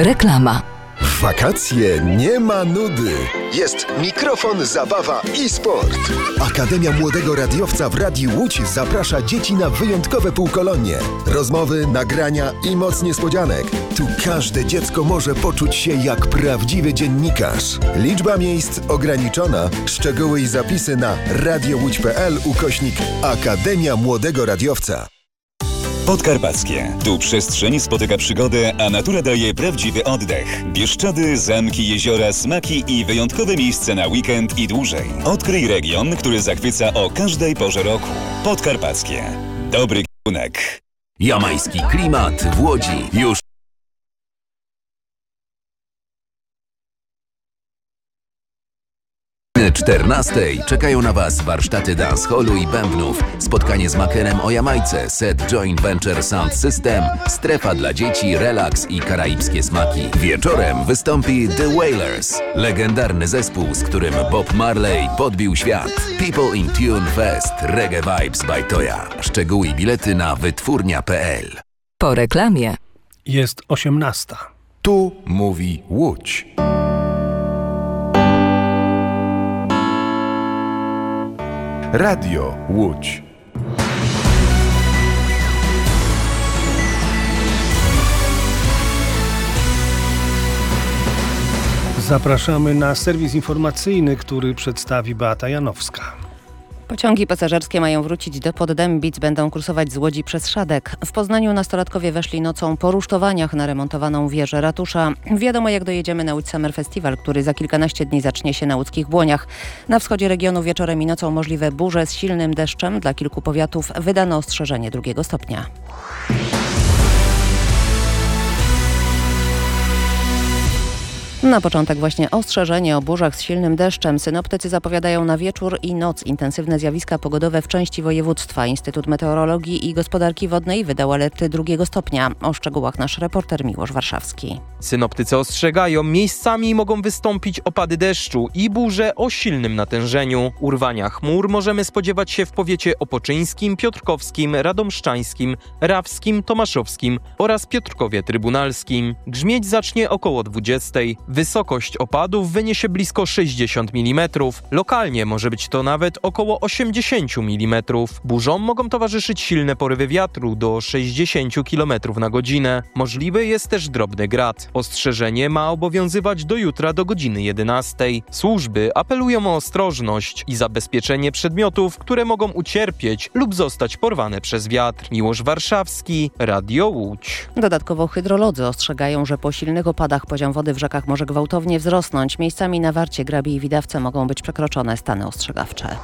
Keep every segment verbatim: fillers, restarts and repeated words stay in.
Reklama. W wakacje nie ma nudy. Jest mikrofon, zabawa i sport. Akademia Młodego Radiowca w Radiu Łódź zaprasza dzieci na wyjątkowe półkolonie. Rozmowy, nagrania i moc niespodzianek. Tu każde dziecko może poczuć się jak prawdziwy dziennikarz. Liczba miejsc ograniczona. Szczegóły i zapisy na radiołódź.pl ukośnik Akademia Młodego Radiowca. Podkarpackie. Tu przestrzeń spotyka przygodę, a natura daje prawdziwy oddech. Bieszczady, zamki, jeziora, smaki i wyjątkowe miejsca na weekend i dłużej. Odkryj region, który zachwyca o każdej porze roku. Podkarpackie. Dobry kierunek. Jamański klimat w Łodzi. Już czternastej czekają na Was warsztaty dancehallu i bębnów, spotkanie z Makerem o Jamajce, set Joint Venture Sound System, strefa dla dzieci, relaks i karaibskie smaki. Wieczorem wystąpi The Wailers, legendarny zespół, z którym Bob Marley podbił świat. People in Tune Fest, Reggae Vibes by Toya. Szczegóły i bilety na wytwórnia kropka p l. Po reklamie. Jest osiemnasta. Tu mówi Łódź. Radio Łódź. Zapraszamy na serwis informacyjny, który przedstawi Beata Janowska. Pociągi pasażerskie mają wrócić do Poddębic, będą kursować z Łodzi przez Szadek. W Poznaniu nastolatkowie weszli nocą po rusztowaniach na remontowaną wieżę ratusza. Wiadomo, jak dojedziemy na Łódź Summer Festival, który za kilkanaście dni zacznie się na łódzkich Błoniach. Na wschodzie regionu wieczorem i nocą możliwe burze z silnym deszczem. Dla kilku powiatów wydano ostrzeżenie drugiego stopnia. Na początek właśnie ostrzeżenie o burzach z silnym deszczem. Synoptycy zapowiadają na wieczór i noc intensywne zjawiska pogodowe w części województwa. Instytut Meteorologii i Gospodarki Wodnej wydał alerty drugiego stopnia. O szczegółach nasz reporter Miłosz Warszawski. Synoptycy ostrzegają, miejscami mogą wystąpić opady deszczu i burze o silnym natężeniu. Urwania chmur możemy spodziewać się w powiecie opoczyńskim, piotrkowskim, radomszczańskim, rawskim, tomaszowskim oraz Piotrkowie Trybunalskim. Grzmieć zacznie około dwudziestej. Wysokość opadów wyniesie blisko sześćdziesiąt milimetrów. Lokalnie może być to nawet około osiemdziesiąt milimetrów. Burzom mogą towarzyszyć silne porywy wiatru do sześćdziesiąt kilometrów na godzinę. Możliwy jest też drobny grad. Ostrzeżenie ma obowiązywać do jutra do godziny jedenastej. Służby apelują o ostrożność i zabezpieczenie przedmiotów, które mogą ucierpieć lub zostać porwane przez wiatr. Miłosz Warszawski, Radio Łódź. Dodatkowo hydrolodzy ostrzegają, że po silnych opadach poziom wody w rzekach może gwałtownie wzrosnąć. Miejscami na Warcie, Grabie i Widawce mogą być przekroczone stany ostrzegawcze.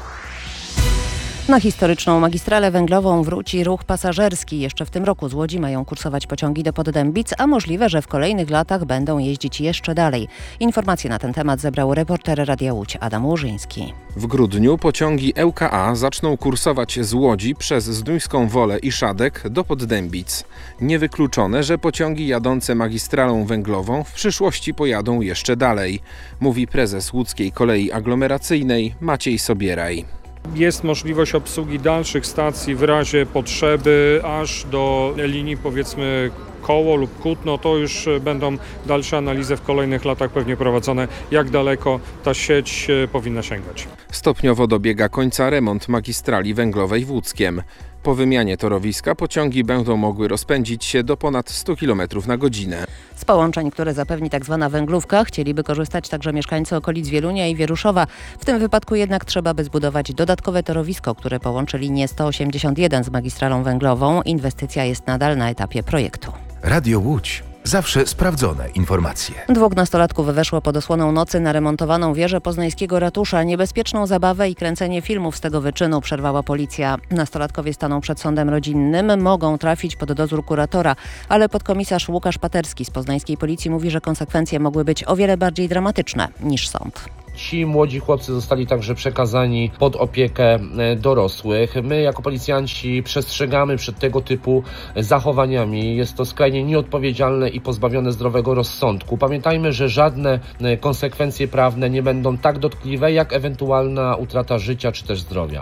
Na historyczną magistralę węglową wróci ruch pasażerski. Jeszcze w tym roku z Łodzi mają kursować pociągi do Poddębic, a możliwe, że w kolejnych latach będą jeździć jeszcze dalej. Informacje na ten temat zebrał reporter Radia Łódź Adam Łużyński. W grudniu pociągi L K A zaczną kursować z Łodzi przez Zduńską Wolę i Szadek do Poddębic. Niewykluczone, że pociągi jadące magistralą węglową w przyszłości pojadą jeszcze dalej, mówi prezes Łódzkiej Kolei Aglomeracyjnej Maciej Sobieraj. Jest możliwość obsługi dalszych stacji w razie potrzeby aż do linii, powiedzmy, Koło lub Kutno. To już będą dalsze analizy w kolejnych latach pewnie prowadzone, jak daleko ta sieć powinna sięgać. Stopniowo dobiega końca remont magistrali węglowej w Łódzkiem. Po wymianie torowiska pociągi będą mogły rozpędzić się do ponad stu kilometrów na godzinę. Z połączeń, które zapewni tak zwana węglówka, chcieliby korzystać także mieszkańcy okolic Wielunia i Wieruszowa. W tym wypadku jednak trzeba by zbudować dodatkowe torowisko, które połączy linię sto osiemdziesiąt jeden z magistralą węglową. Inwestycja jest nadal na etapie projektu. Radio Łódź. Zawsze sprawdzone informacje. Dwóch nastolatków weszło pod osłoną nocy na remontowaną wieżę poznańskiego ratusza. Niebezpieczną zabawę i kręcenie filmów z tego wyczynu przerwała policja. Nastolatkowie staną przed sądem rodzinnym, mogą trafić pod dozór kuratora, ale podkomisarz Łukasz Paterski z poznańskiej policji mówi, że konsekwencje mogły być o wiele bardziej dramatyczne niż sąd. Ci młodzi chłopcy zostali także przekazani pod opiekę dorosłych. My jako policjanci przestrzegamy przed tego typu zachowaniami. Jest to skrajnie nieodpowiedzialne i pozbawione zdrowego rozsądku. Pamiętajmy, że żadne konsekwencje prawne nie będą tak dotkliwe, jak ewentualna utrata życia czy też zdrowia.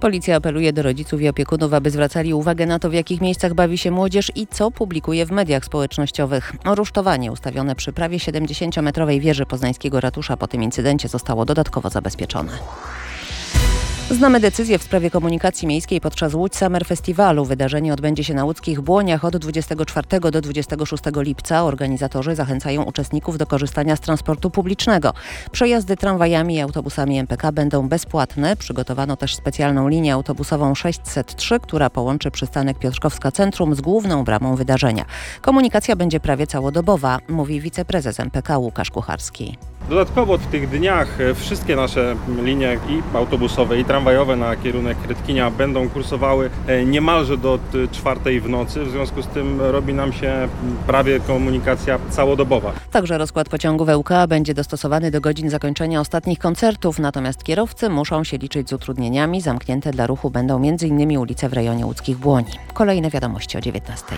Policja apeluje do rodziców i opiekunów, aby zwracali uwagę na to, w jakich miejscach bawi się młodzież i co publikuje w mediach społecznościowych. Rusztowanie ustawione przy prawie siedemdziesięciometrowej wieży poznańskiego ratusza po tym incydencie zostało dodatkowo zabezpieczone. Znamy decyzję w sprawie komunikacji miejskiej podczas Łódź Summer Festiwalu. Wydarzenie odbędzie się na łódzkich Błoniach od dwudziestego czwartego do dwudziestego szóstego lipca. Organizatorzy zachęcają uczestników do korzystania z transportu publicznego. Przejazdy tramwajami i autobusami M P K będą bezpłatne. Przygotowano też specjalną linię autobusową sześćset trzy, która połączy przystanek Piotrkowska Centrum z główną bramą wydarzenia. Komunikacja będzie prawie całodobowa, mówi wiceprezes M P K Łukasz Kucharski. Dodatkowo w tych dniach wszystkie nasze linie i autobusowe, i tramwajowe na kierunek Rydkinia będą kursowały niemalże do czwartej w nocy. W związku z tym robi nam się prawie komunikacja całodobowa. Także rozkład pociągów E U K będzie dostosowany do godzin zakończenia ostatnich koncertów, natomiast kierowcy muszą się liczyć z utrudnieniami. Zamknięte dla ruchu będą między innymi ulice w rejonie łódzkich Błoni. Kolejne wiadomości o dziewiętnastej.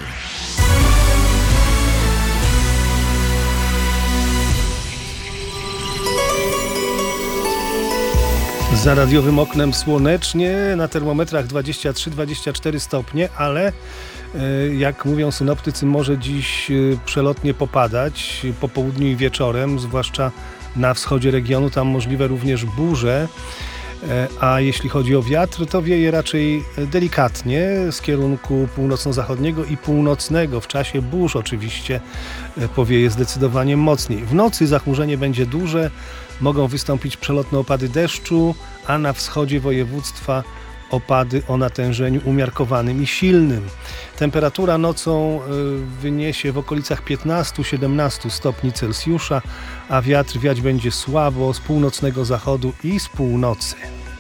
Za radiowym oknem słonecznie, na termometrach dwadzieścia trzy dwadzieścia cztery stopnie, ale jak mówią synoptycy, może dziś przelotnie popadać po południu i wieczorem, zwłaszcza na wschodzie regionu, tam możliwe również burze. A jeśli chodzi o wiatr, to wieje raczej delikatnie z kierunku północno-zachodniego i północnego. W czasie burz oczywiście powieje zdecydowanie mocniej. W nocy zachmurzenie będzie duże, mogą wystąpić przelotne opady deszczu, a na wschodzie województwa opady o natężeniu umiarkowanym i silnym. Temperatura nocą wyniesie w okolicach piętnaście do siedemnastu stopni Celsjusza, a wiatr wiać będzie słabo z północnego zachodu i z północy.